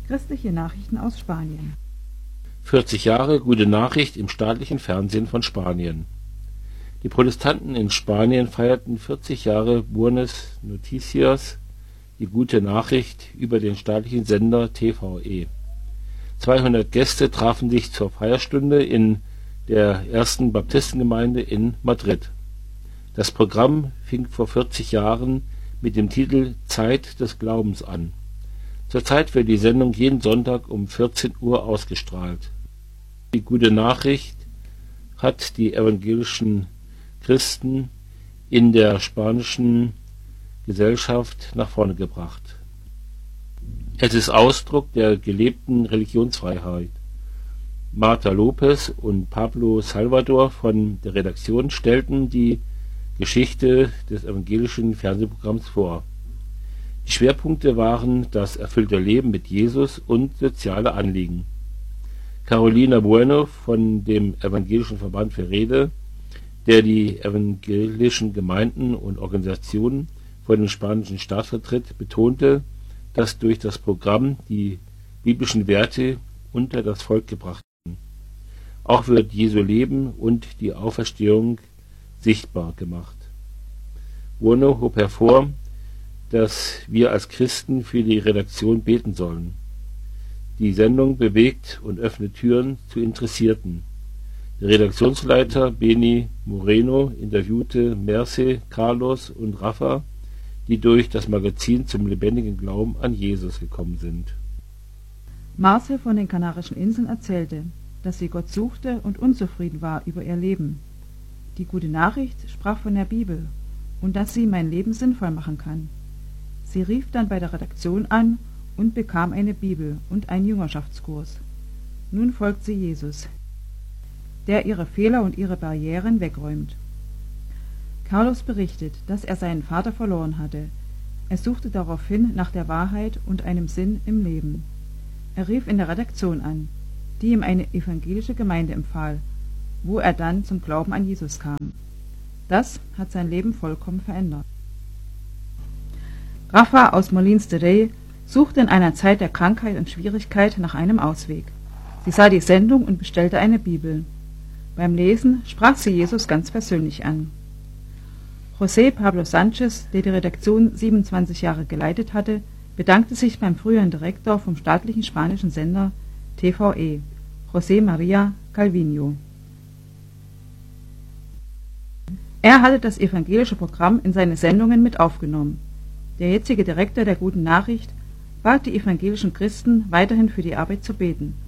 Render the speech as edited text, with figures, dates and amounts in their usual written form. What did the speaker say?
Christliche Nachrichten aus Spanien. 40 Jahre Gute Nachricht im staatlichen Fernsehen von Spanien. Die Protestanten in Spanien feierten 40 Jahre Buenas Noticias, die Gute Nachricht, über den staatlichen Sender TVE. 200 Gäste trafen sich zur Feierstunde in der ersten Baptistengemeinde in Madrid. Das Programm fing vor 40 Jahren mit dem Titel Zeit des Glaubens an. Zurzeit wird die Sendung jeden Sonntag um 14 Uhr ausgestrahlt. Die Gute Nachricht hat die evangelischen Christen in der spanischen Gesellschaft nach vorne gebracht. Es ist Ausdruck der gelebten Religionsfreiheit. Marta Lopez und Pablo Salvador von der Redaktion stellten die Geschichte des evangelischen Fernsehprogramms vor. Die Schwerpunkte waren das erfüllte Leben mit Jesus und soziale Anliegen. Carolina Bueno von dem Evangelischen Verband für Rede, der die evangelischen Gemeinden und Organisationen vor dem spanischen Staat vertritt, betonte, dass durch das Programm die biblischen Werte unter das Volk gebracht werden. Auch wird Jesu Leben und die Auferstehung sichtbar gemacht. Bueno hob hervor, dass wir als Christen für die Redaktion beten sollen. Die Sendung bewegt und öffnet Türen zu Interessierten. Der Redaktionsleiter Beni Moreno interviewte Merce, Carlos und Rafa, die durch das Magazin zum lebendigen Glauben an Jesus gekommen sind. Marce von den Kanarischen Inseln erzählte, dass sie Gott suchte und unzufrieden war über ihr Leben. Die Gute Nachricht sprach von der Bibel und dass sie mein Leben sinnvoll machen kann. Sie rief dann bei der Redaktion an und bekam eine Bibel und einen Jüngerschaftskurs. Nun folgt sie Jesus, der ihre Fehler und ihre Barrieren wegräumt. Carlos berichtet, dass er seinen Vater verloren hatte. Er suchte daraufhin nach der Wahrheit und einem Sinn im Leben. Er rief in der Redaktion an, die ihm eine evangelische Gemeinde empfahl, wo er dann zum Glauben an Jesus kam. Das hat sein Leben vollkommen verändert. Rafa aus Molins de Rey suchte in einer Zeit der Krankheit und Schwierigkeit nach einem Ausweg. Sie sah die Sendung und bestellte eine Bibel. Beim Lesen sprach sie Jesus ganz persönlich an. José Pablo Sánchez, der die Redaktion 27 Jahre geleitet hatte, bedankte sich beim früheren Direktor vom staatlichen spanischen Sender TVE, José María Calviño. Er hatte das evangelische Programm in seine Sendungen mit aufgenommen. Der jetzige Direktor der Guten Nachricht bat die evangelischen Christen, weiterhin für die Arbeit zu beten